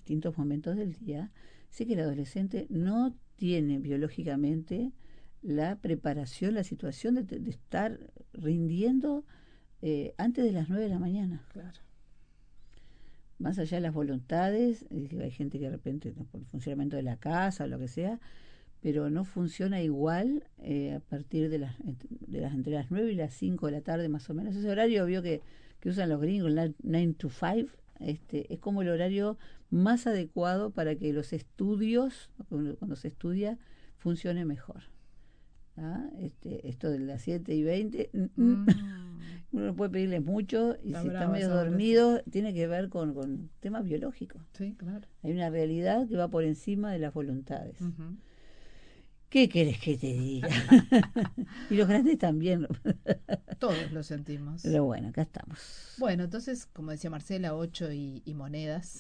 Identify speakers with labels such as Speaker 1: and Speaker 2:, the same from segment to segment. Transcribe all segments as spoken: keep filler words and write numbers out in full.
Speaker 1: distintos momentos del día, sé que el adolescente no tiene biológicamente la preparación, la situación de, de estar rindiendo eh, antes de las nueve de la mañana.
Speaker 2: Claro.
Speaker 1: Más allá de las voluntades, eh, hay gente que de repente, no, por el funcionamiento de la casa o lo que sea, pero no funciona igual eh, a partir de las, de las entre las nueve y las cinco de la tarde más o menos. Ese horario vio que, que usan los gringos, nine to five, este, es como el horario más adecuado para que los estudios, cuando, cuando se estudia, funcione mejor. ¿Ah? Este, esto de las siete y veinte, mm. uno no puede pedirles mucho, y
Speaker 2: La
Speaker 1: si
Speaker 2: brava,
Speaker 1: está medio dormido, sí. Tiene que ver con, con temas biológicos.
Speaker 2: Sí, claro.
Speaker 1: Hay una realidad que va por encima de las voluntades.
Speaker 2: Uh-huh.
Speaker 1: ¿Qué querés que te diga? Y los grandes también.
Speaker 2: Todos lo sentimos.
Speaker 1: Pero bueno, acá estamos.
Speaker 2: Bueno, entonces, como decía Marcela, ocho y, y monedas.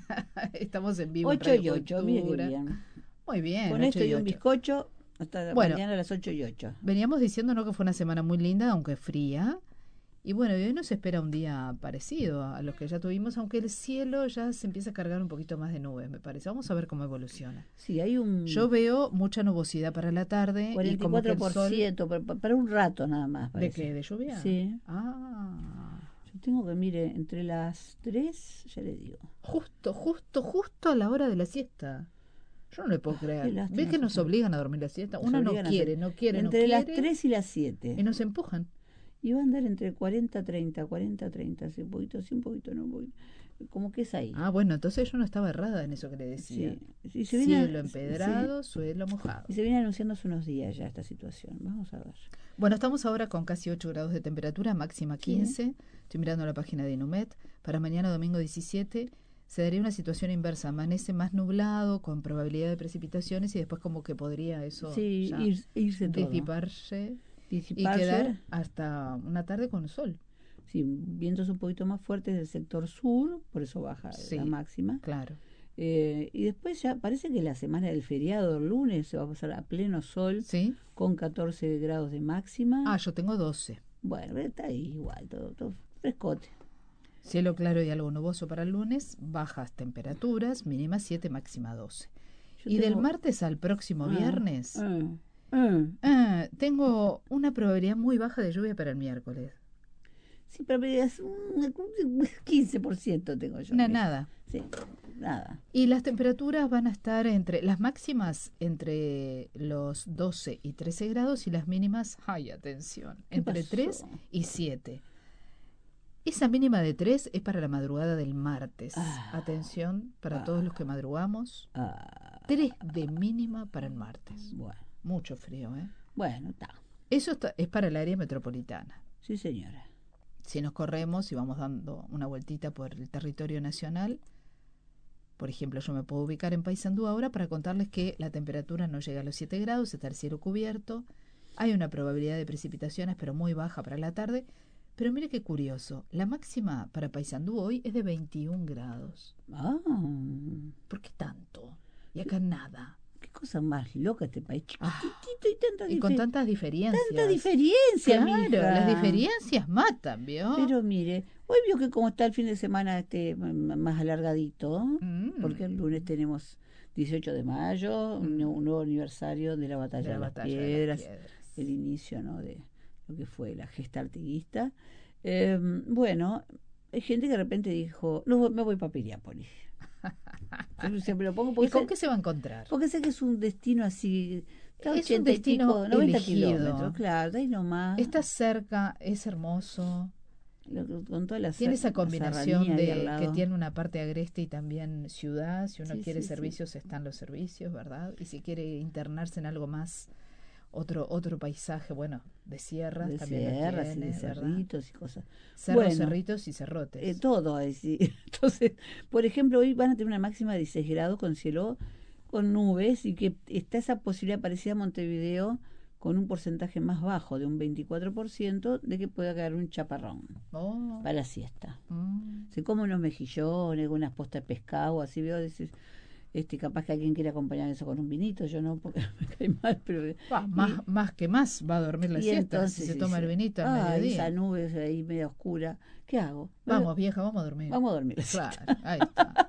Speaker 2: Estamos en vivo.
Speaker 1: Ocho
Speaker 2: en
Speaker 1: y ocho, mire qué bien.
Speaker 2: Muy bien.
Speaker 1: Con esto y un bizcocho, hasta
Speaker 2: bueno,
Speaker 1: mañana a las ocho y ocho.
Speaker 2: Veníamos diciendo, ¿no?, que fue una semana muy linda, aunque fría. Y bueno, hoy nos espera un día parecido a los que ya tuvimos, aunque el cielo ya se empieza a cargar un poquito más de nubes, me parece. Vamos a ver cómo evoluciona.
Speaker 1: Sí, hay un...
Speaker 2: Yo veo mucha nubosidad para la tarde.
Speaker 1: cuarenta y cuatro por ciento,
Speaker 2: y como que el sol...
Speaker 1: para, para un rato nada más. Parece.
Speaker 2: ¿De qué? ¿De lluvia?
Speaker 1: Sí.
Speaker 2: Ah.
Speaker 1: Yo tengo que, mire, entre las tres, ya le digo.
Speaker 2: Justo, justo, justo a la hora de la siesta. Yo no le puedo creer. Oh, ¿ves que nos obligan a dormir la siesta?
Speaker 1: Nos
Speaker 2: Una no quiere, no quiere, no quiere.
Speaker 1: Entre las tres y las siete.
Speaker 2: Y nos empujan.
Speaker 1: Y va a andar entre cuarenta, treinta, cuarenta, treinta, así un poquito, sí, un poquito, no, un poquito. Como que es ahí.
Speaker 2: Ah, bueno, entonces yo no estaba errada en eso que le decía.
Speaker 1: Sí. Sí, se viene,
Speaker 2: cielo empedrado, sí. Suelo mojado.
Speaker 1: Y se viene anunciando hace unos días ya esta situación. Vamos a ver.
Speaker 2: Bueno, estamos ahora con casi ocho grados de temperatura, máxima quince. Sí. Estoy mirando la página de Inumet. Para mañana, domingo diecisiete, se daría una situación inversa. Amanece más nublado, con probabilidad de precipitaciones, y después como que podría eso
Speaker 1: sí,
Speaker 2: ya
Speaker 1: ir, irse
Speaker 2: disiparse.
Speaker 1: Disiparse.
Speaker 2: Y quedar hasta una tarde con sol.
Speaker 1: Sí, vientos un poquito más fuertes del sector sur, por eso baja sí, la máxima.
Speaker 2: Claro.
Speaker 1: Eh, y después ya parece que la semana del feriado, el lunes, se va a pasar a pleno sol,
Speaker 2: ¿sí?
Speaker 1: Con catorce grados de máxima.
Speaker 2: Ah, yo tengo doce.
Speaker 1: Bueno, está ahí igual, todo, todo frescote.
Speaker 2: Cielo claro y algo nuboso para el lunes, bajas temperaturas, mínima siete, máxima doce. Yo y tengo... del martes al próximo ah, viernes... Ah. Mm. Ah, tengo una probabilidad muy baja de lluvia para el miércoles.
Speaker 1: Sí, pero es un quince por ciento tengo yo.
Speaker 2: No, nada.
Speaker 1: Sí, nada.
Speaker 2: Y las temperaturas van a estar entre, las máximas entre los doce y trece grados, y las mínimas, ay, atención, entre pasó? tres y siete. Esa mínima de tres es para la madrugada del martes. Ah, atención para ah, todos los que madrugamos. Ah, tres de mínima para el martes.
Speaker 1: Bueno.
Speaker 2: Mucho frío, ¿eh?
Speaker 1: Bueno, está.
Speaker 2: Eso está, es para el área metropolitana.
Speaker 1: Sí, señora.
Speaker 2: Si nos corremos y vamos dando una vueltita por el territorio nacional, por ejemplo, yo me puedo ubicar en Paysandú ahora para contarles que la temperatura no llega a los siete grados, está el cielo cubierto, hay una probabilidad de precipitaciones, pero muy baja para la tarde. Pero mire qué curioso, la máxima para Paysandú hoy es de veintiún grados.
Speaker 1: Ah.
Speaker 2: ¿Por qué tanto? Y acá nada.
Speaker 1: Qué cosa más loca este país, chiquitito ah, y tantas
Speaker 2: y con tantas diferencias.
Speaker 1: Tantas diferencias,
Speaker 2: claro, mija. Las diferencias matan, ¿vio?
Speaker 1: Pero mire, hoy vio que como está el fin de semana este más alargadito, mm. porque el lunes tenemos dieciocho de mayo, mm. un, un nuevo aniversario de la batalla de, la de, las, batalla piedras, de las piedras, el inicio, ¿no?, de lo que fue la gesta artiguista. Eh, bueno, hay gente que de repente dijo, no, me voy para Piriápolis. Siempre lo pongo
Speaker 2: ¿Y con sé, qué se va a encontrar?
Speaker 1: Porque sé que es un destino así,
Speaker 2: es un destino pico, noventa
Speaker 1: kilómetros, claro, ahí nomás.
Speaker 2: Está cerca, es hermoso.
Speaker 1: Lo, con toda la
Speaker 2: tiene esa combinación de que tiene una parte agreste y también ciudad. Si uno sí, quiere sí, servicios, sí. están los servicios, ¿verdad? Y si quiere internarse en algo más, otro otro paisaje, bueno, de sierras,
Speaker 1: de
Speaker 2: también
Speaker 1: sierras,
Speaker 2: tiene,
Speaker 1: y de cerritos y cosas.
Speaker 2: Cerros, bueno, cerritos y cerrotes.
Speaker 1: Eh, todo ahí, sí. Entonces, por ejemplo, hoy van a tener una máxima de dieciséis grados con cielo, con nubes, y que está esa posibilidad parecida a Montevideo, con un porcentaje más bajo, de un veinticuatro por ciento, de que pueda caer un chaparrón
Speaker 2: oh.
Speaker 1: para la siesta.
Speaker 2: Mm.
Speaker 1: Se come unos mejillones, unas postas de pescado, así veo, decís, este, capaz que alguien quiere acompañar eso con un vinito, yo no, porque me cae mal, pero...
Speaker 2: Ah,
Speaker 1: y,
Speaker 2: más, más que más va a dormir la siesta,
Speaker 1: entonces,
Speaker 2: si se
Speaker 1: sí,
Speaker 2: toma
Speaker 1: sí.
Speaker 2: el vinito al
Speaker 1: ah,
Speaker 2: mediodía.
Speaker 1: Esa nube ahí media oscura, ¿qué hago?
Speaker 2: Vamos, vieja, vamos a dormir.
Speaker 1: Vamos a dormir.
Speaker 2: Claro, ahí está.